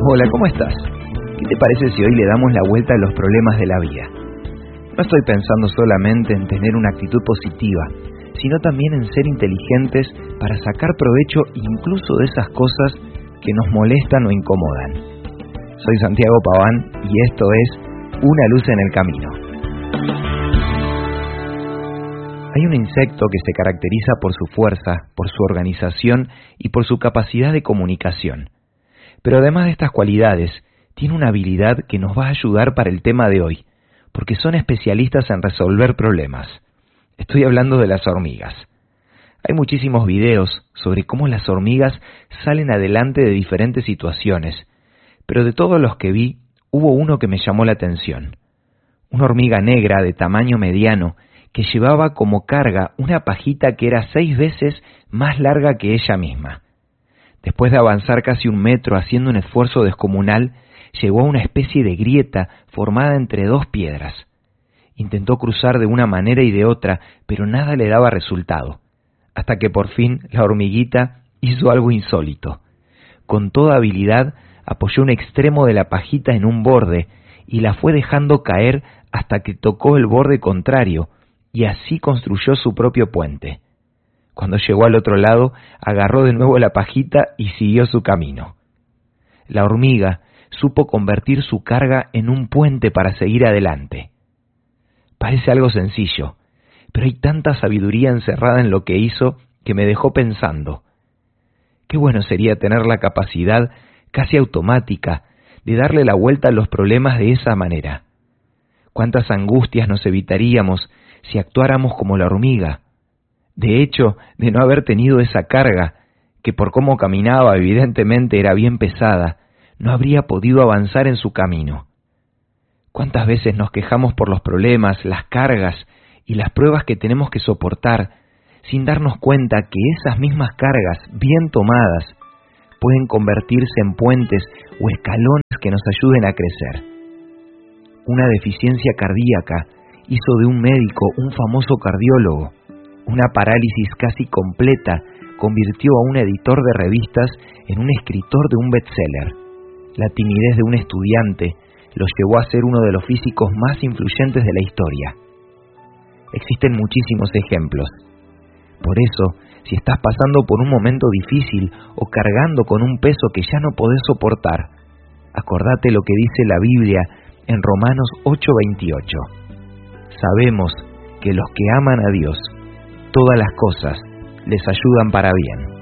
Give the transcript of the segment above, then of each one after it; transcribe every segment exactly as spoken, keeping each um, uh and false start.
Hola, ¿cómo estás? ¿Qué te parece si hoy le damos la vuelta a los problemas de la vida? No estoy pensando solamente en tener una actitud positiva, sino también en ser inteligentes para sacar provecho incluso de esas cosas que nos molestan o incomodan. Soy Santiago Paván y esto es Una luz en el camino. Hay un insecto que se caracteriza por su fuerza, por su organización y por su capacidad de comunicación. Pero además de estas cualidades, tiene una habilidad que nos va a ayudar para el tema de hoy, porque son especialistas en resolver problemas. Estoy hablando de las hormigas. Hay muchísimos videos sobre cómo las hormigas salen adelante de diferentes situaciones, pero de todos los que vi, hubo uno que me llamó la atención. Una hormiga negra de tamaño mediano que llevaba como carga una pajita que era seis veces más larga que ella misma. Después de avanzar casi un metro haciendo un esfuerzo descomunal, llegó a una especie de grieta formada entre dos piedras. Intentó cruzar de una manera y de otra, pero nada le daba resultado, hasta que por fin la hormiguita hizo algo insólito. Con toda habilidad apoyó un extremo de la pajita en un borde y la fue dejando caer hasta que tocó el borde contrario, y así construyó su propio puente. Cuando llegó al otro lado, agarró de nuevo la pajita y siguió su camino. La hormiga supo convertir su carga en un puente para seguir adelante. Parece algo sencillo, pero hay tanta sabiduría encerrada en lo que hizo que me dejó pensando. Qué bueno sería tener la capacidad, casi automática, de darle la vuelta a los problemas de esa manera. Cuántas angustias nos evitaríamos si actuáramos como la hormiga. De hecho, de no haber tenido esa carga, que por cómo caminaba evidentemente era bien pesada, no habría podido avanzar en su camino. ¿Cuántas veces nos quejamos por los problemas, las cargas y las pruebas que tenemos que soportar, sin darnos cuenta que esas mismas cargas, bien tomadas, pueden convertirse en puentes o escalones que nos ayuden a crecer? Una deficiencia cardíaca hizo de un médico un famoso cardiólogo. Una parálisis casi completa convirtió a un editor de revistas en un escritor de un bestseller. La timidez de un estudiante lo llevó a ser uno de los físicos más influyentes de la historia. Existen muchísimos ejemplos. Por eso, si estás pasando por un momento difícil o cargando con un peso que ya no podés soportar, acordate lo que dice la Biblia en Romanos ocho veintiocho. Sabemos que los que aman a Dios, todas las cosas les ayudan para bien.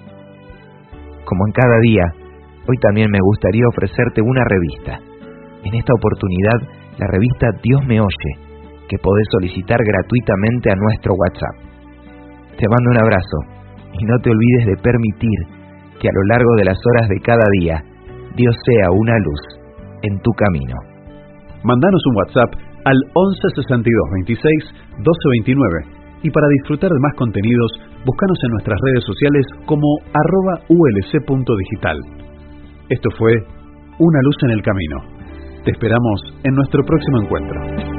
Como en cada día, hoy también me gustaría ofrecerte una revista. En esta oportunidad, la revista Dios me oye, que podés solicitar gratuitamente a nuestro WhatsApp. Te mando un abrazo y no te olvides de permitir que a lo largo de las horas de cada día, Dios sea una luz en tu camino. Mandanos un WhatsApp al once sesenta y dos veintiséis doce veintinueve y para disfrutar de más contenidos, búscanos en nuestras redes sociales como arroba ulc.digital. Esto fue Una luz en el camino. Te esperamos en nuestro próximo encuentro.